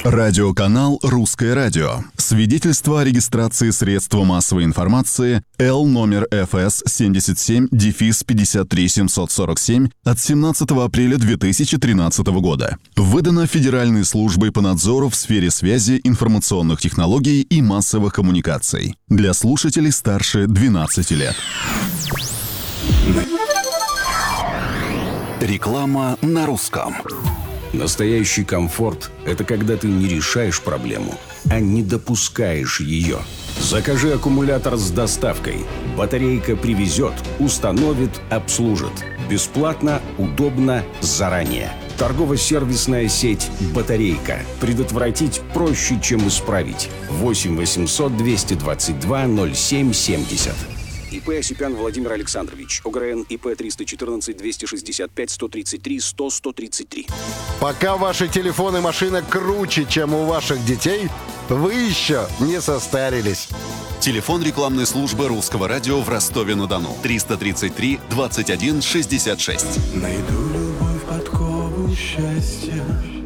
Радиоканал «Русское радио». Свидетельство о регистрации средства массовой информации Л номер ФС 77-53747 от 17 апреля 2013 года. Выдано Федеральной службой по надзору в сфере связи, информационных технологий и массовых коммуникаций. Для слушателей старше 12 лет. Реклама на русском. Настоящий комфорт – это когда ты не решаешь проблему, а не допускаешь ее. Закажи аккумулятор с доставкой. Батарейка привезет, установит, обслужит. Бесплатно, удобно, заранее. Торгово-сервисная сеть «Батарейка». Предотвратить проще, чем исправить. 8 800 222 07 70. ИП Осипян Владимир Александрович. ОГРН ИП 314 265 133 100 133. Пока ваши телефоны и машина круче, чем у ваших детей, вы еще не состарились. Телефон рекламной службы Русского радио в Ростове-на-Дону. 333 21 66. Найду любовь, подкову счастья.